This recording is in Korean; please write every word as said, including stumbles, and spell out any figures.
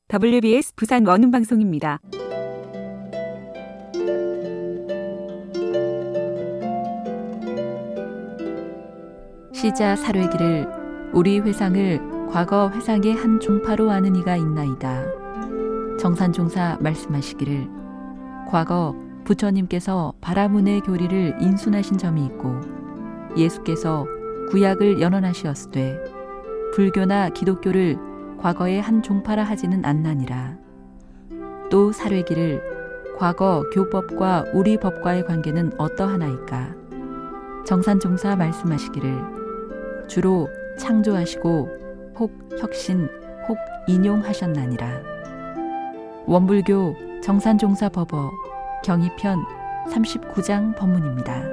더블유비에스 부산 원음방송입니다. 시자 사례기를 우리 회상을 과거 회상의 한 종파로 아는 이가 있나이다. 정산종사 말씀하시기를 과거 부처님께서 바라문의 교리를 인순하신 점이 있고 예수께서 구약을 연언하시었으되 불교나 기독교를 과거의 한 종파라 하지는 않나니라. 또 사례기를 과거 교법과 우리 법과의 관계는 어떠하나이까? 정산종사 말씀하시기를 주로 창조하시고 혹 혁신 혹 인용하셨나니라. 원불교 정산종사 법어 경이편 삼십구 장 법문입니다.